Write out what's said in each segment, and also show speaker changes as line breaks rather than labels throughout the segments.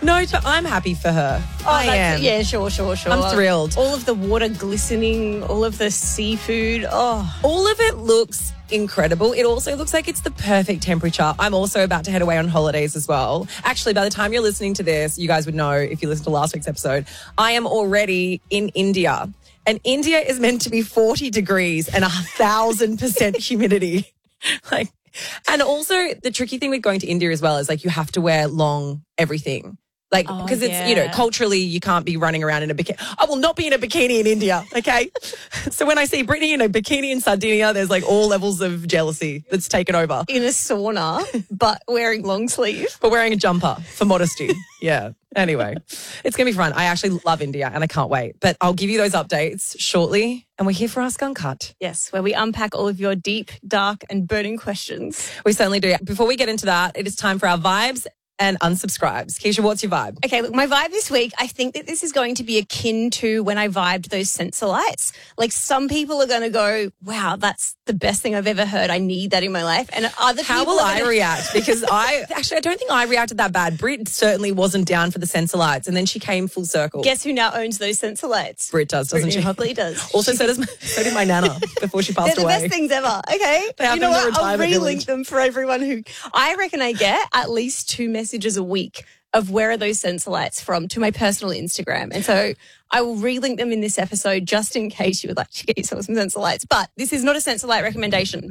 No, but I'm happy for her. I am.
Yeah, sure.
I'm thrilled.
All of the water glistening, all of the seafood. Oh,
all of it looks incredible. It also looks like it's the perfect temperature. I'm also about to head away on holidays as well. Actually, by the time you're listening to this, you guys would know if you listened to last week's episode, I am already in India. And India is meant to be 40 degrees and 1,000% humidity. And also the tricky thing with going to India as well is you have to wear long everything. Because it's, culturally you can't be running around in a bikini. I will not be in a bikini in India, okay? So when I see Brittany in a bikini in Sardinia, there's all levels of jealousy that's taken over.
In a sauna, but wearing long sleeve.
But wearing a jumper for modesty. Yeah. Anyway, it's going to be fun. I actually love India and I can't wait. But I'll give you those updates shortly. And we're here for Ask Uncut.
Yes, where we unpack all of your deep, dark and burning questions.
We certainly do. Before we get into that, it is time for our vibes and unsubscribes. Keisha, what's your vibe?
Okay, look, my vibe this week, I think that this is going to be akin to when I vibed those sensor lights. Some people are going to go, wow, that's the best thing I've ever heard. I need that in my life. And other people
How will I react? Because I don't think I reacted that bad. Brit certainly wasn't down for the sensor lights. And then she came full circle.
Guess who now owns those sensor lights?
Brit does, doesn't she?
Probably does.
Also, so did my nana before she passed away.
They're the best things ever, okay?
You know what?
I'll relink them for everyone who... I reckon I get at least 2 messages a week of where are those sensor lights from to my personal Instagram. And so I will relink them in this episode just in case you would like to get yourself some sensor lights. But this is not a sensor light recommendation.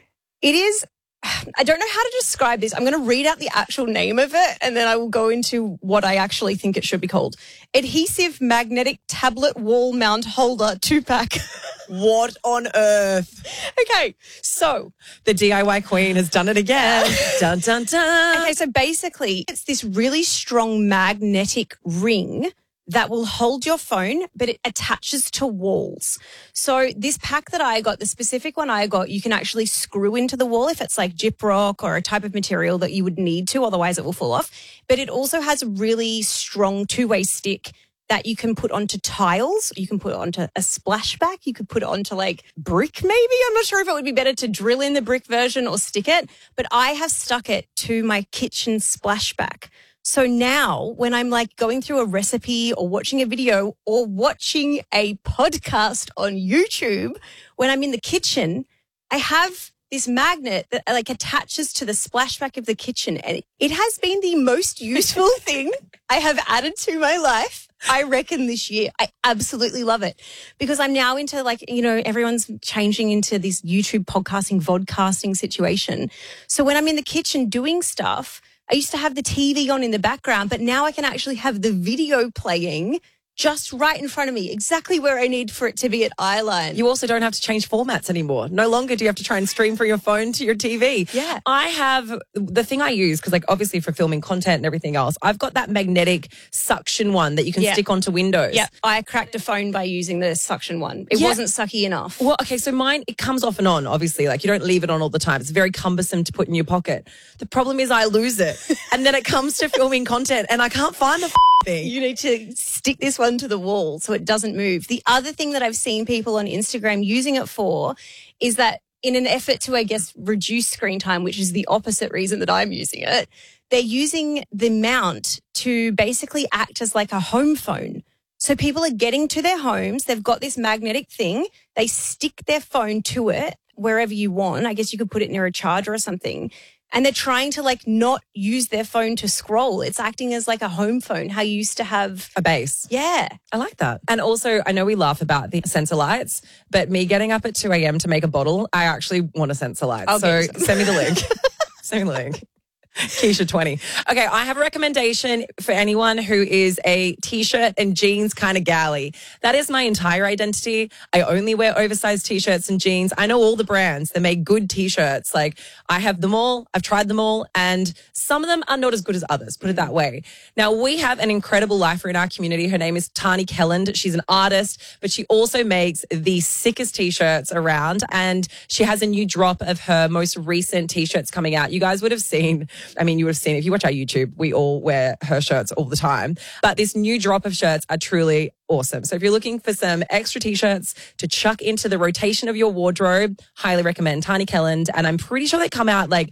It is... I don't know how to describe this. I'm going to read out the actual name of it and then I will go into what I actually think it should be called. Adhesive Magnetic Tablet Wall Mount Holder 2-pack.
What on earth?
Okay, so
the DIY queen has done it again. Dun, dun, dun.
Okay, so basically it's this really strong magnetic ring that will hold your phone, but it attaches to walls. So this pack that I got, the specific one I got, you can actually screw into the wall if it's Gyprock or a type of material that you would need to, otherwise it will fall off. But it also has a really strong two-way stick that you can put onto tiles. You can put it onto a splashback. You could put it onto brick maybe. I'm not sure if it would be better to drill in the brick version or stick it, but I have stuck it to my kitchen splashback. So now when I'm going through a recipe or watching a video or watching a podcast on YouTube, when I'm in the kitchen, I have this magnet that attaches to the splashback of the kitchen. And it has been the most useful thing I have added to my life, I reckon, this year. I absolutely love it because I'm now into everyone's changing into this YouTube podcasting, vodcasting situation. So when I'm in the kitchen doing stuff, I used to have the TV on in the background, but now I can actually have the video playing just right in front of me, exactly where I need for it to be at eye line.
You also don't have to change formats anymore. No longer do you have to try and stream from your phone to your TV.
Yeah.
I have the thing I use, because obviously for filming content and everything else, I've got that magnetic suction one that you can stick onto Windows.
Yeah, I cracked a phone by using the suction one. It wasn't sucky enough.
Well, okay, so mine, it comes off and on, obviously. You don't leave it on all the time. It's very cumbersome to put in your pocket. The problem is I lose it. And then it comes to filming content and I can't find the thing.
You need to stick this one to the wall so it doesn't move. The other thing that I've seen people on Instagram using it for is that in an effort to, reduce screen time, which is the opposite reason that I'm using it, they're using the mount to basically act as a home phone. So people are getting to their homes. They've got this magnetic thing. They stick their phone to it wherever you want. I guess you could put it near a charger or something. And they're trying to not use their phone to scroll. It's acting as a home phone, how you used to have
a base.
Yeah.
I like that. And also, I know we laugh about the sensor lights, but me getting up at 2 a.m. to make a bottle, I actually want a sensor light. So send me the link. Send me the link. Keisha 20. Okay, I have a recommendation for anyone who is a T-shirt and jeans kind of galley. That is my entire identity. I only wear oversized T-shirts and jeans. I know all the brands that make good T-shirts. I have them all. I've tried them all. And some of them are not as good as others, put it that way. Now, we have an incredible lifer in our community. Her name is Tani Kelland. She's an artist, but she also makes the sickest T-shirts around. And she has a new drop of her most recent T-shirts coming out. You guys would have seen... you would have seen, if you watch our YouTube, we all wear her shirts all the time. But this new drop of shirts are truly awesome. So if you're looking for some extra T-shirts to chuck into the rotation of your wardrobe, highly recommend Tani Kelland. And I'm pretty sure they come out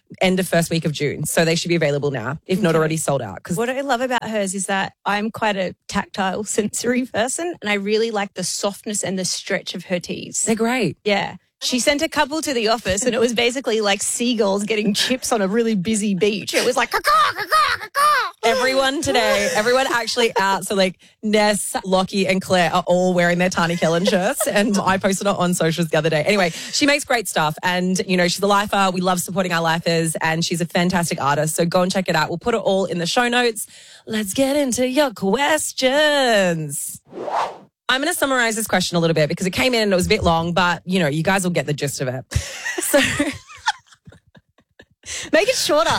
end of first week of June. So they should be available now, if not already sold out.
What I love about hers is that I'm quite a tactile, sensory person, and I really like the softness and the stretch of her tees.
They're great.
Yeah. She sent a couple to the office and it was basically like seagulls getting chips on a really busy beach. It was like, caw, caw, caw, caw.
Everyone actually out. So like Ness, Lockie and Claire are all wearing their Tani Kellen shirts, and I posted it on socials the other day. Anyway, she makes great stuff, and you know, she's a lifer. We love supporting our lifers, and she's a fantastic artist. So go and check it out. We'll put it all in the show notes. Let's get into your questions. I'm going to summarize this question a little bit because it came in and it was a bit long, but, you know, you guys will get the gist of it. So
make it shorter.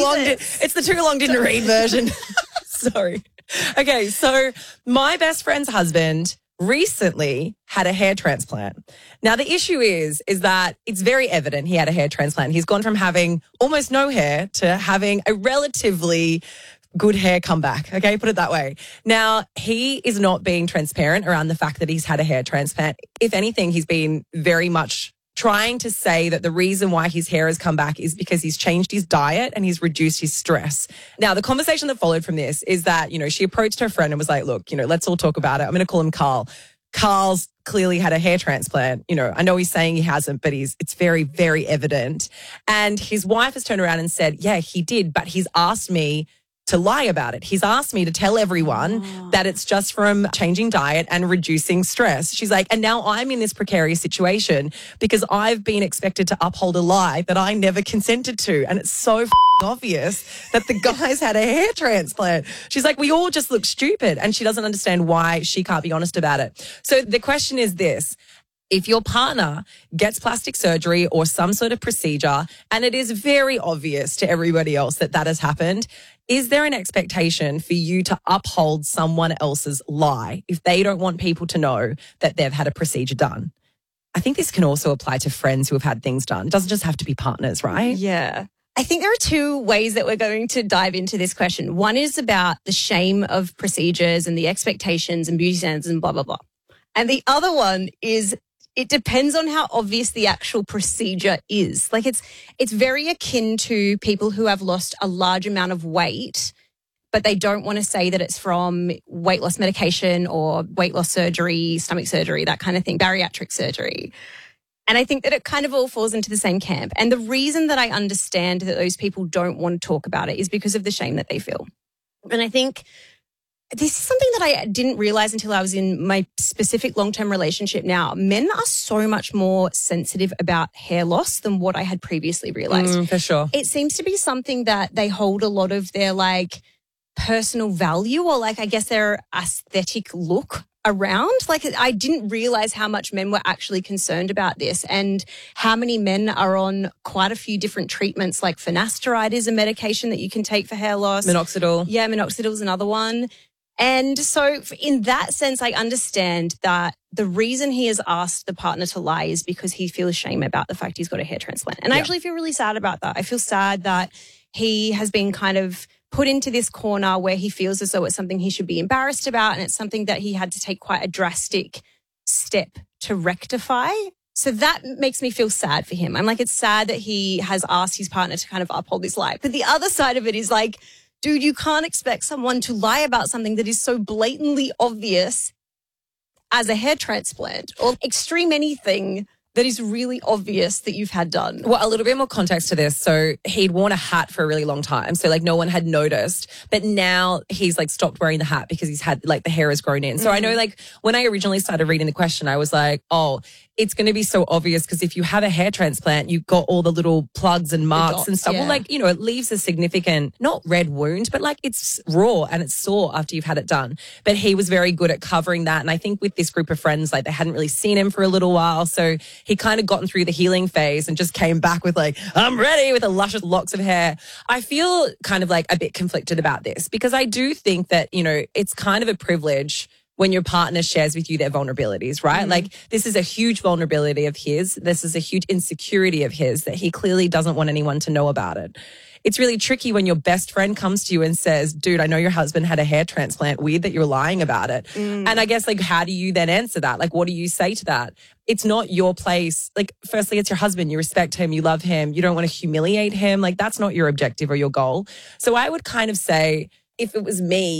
It's the too long didn't read version. Sorry. Okay, so my best friend's husband recently had a hair transplant. Now, the issue is that it's very evident he had a hair transplant. He's gone from having almost no hair to having a relatively good hair comeback. Okay, put it that way. Now, he is not being transparent around the fact that he's had a hair transplant. If anything, he's been very much trying to say that the reason why his hair has come back is because he's changed his diet and he's reduced his stress. Now, the conversation that followed from this is that, you know, she approached her friend and was like, look, you know, let's all talk about it. I'm going to call him Carl. Carl's clearly had a hair transplant. You know, I know he's saying he hasn't, but it's very, very evident. And his wife has turned around and said, yeah, he did, but he's asked me to lie about it. He's asked me to tell everyone that it's just from changing diet and reducing stress. She's like, and now I'm in this precarious situation because I've been expected to uphold a lie that I never consented to. And it's so obvious that the guy's had a hair transplant. She's like, we all just look stupid. And she doesn't understand why she can't be honest about it. So the question is this. If your partner gets plastic surgery or some sort of procedure, and it is very obvious to everybody else that that has happened, is there an expectation for you to uphold someone else's lie if they don't want people to know that they've had a procedure done? I think this can also apply to friends who have had things done. It doesn't just have to be partners, right?
Yeah. I think there are two ways that we're going to dive into this question. One is about the shame of procedures and the expectations and beauty standards and blah, blah, blah. And the other one is it depends on how obvious the actual procedure is. Like it's very akin to people who have lost a large amount of weight, but they don't want to say that it's from weight loss medication or weight loss surgery, stomach surgery, that kind of thing, bariatric surgery. And I think that it kind of all falls into the same camp. And the reason that I understand that those people don't want to talk about it is because of the shame that they feel. And I think this is something that I didn't realize until I was in my specific long-term relationship now. Men are so much more sensitive about hair loss than what I had previously realized.
For sure.
It seems to be something that they hold a lot of their like personal value or like I guess their aesthetic look around. Like I didn't realize how much men were actually concerned about this and how many men are on quite a few different treatments like finasteride is a medication that you can take for hair loss.
Minoxidil.
Yeah, minoxidil is another one. And so in that sense, I understand that the reason he has asked the partner to lie is because he feels shame about the fact he's got a hair transplant. And I actually feel really sad about that. I feel sad that he has been kind of put into this corner where he feels as though it's something he should be embarrassed about. And it's something that he had to take quite a drastic step to rectify. So that makes me feel sad for him. I'm like, it's sad that he has asked his partner to kind of uphold this lie. But the other side of it is like, dude, you can't expect someone to lie about something that is so blatantly obvious as a hair transplant or extreme anything that is really obvious that you've had done.
Well, a little bit more context to this. So he'd worn a hat for a really long time. So like no one had noticed, but now he's like stopped wearing the hat because he's had like the hair has grown in. So I know like when I originally started reading the question, I was like, oh, it's going to be so obvious because if you have a hair transplant, you've got all the little plugs and marks dots, and stuff. Yeah. Well, like, you know, it leaves a significant, not red wound, but like it's raw and it's sore after you've had it done. But he was very good at covering that. And I think with this group of friends, like they hadn't really seen him for a little while. So he kind of gotten through the healing phase and just came back with like, I'm ready with the luscious locks of hair. I feel kind of like a bit conflicted about this because I do think that, you know, it's kind of a privilege when your partner shares with you their vulnerabilities, right? Like this is a huge vulnerability of his. This is a huge insecurity of his that he clearly doesn't want anyone to know about it. it's really tricky when your best friend comes to you and says, dude, I know your husband had a hair transplant. Weird that you're lying about it. And I guess like, how do you then answer that? Like, what do you say to that? It's not your place. Like, firstly, it's your husband. You respect him. You love him. You don't want to humiliate him. Like, that's not your objective or your goal. So I would kind of say, if it was me,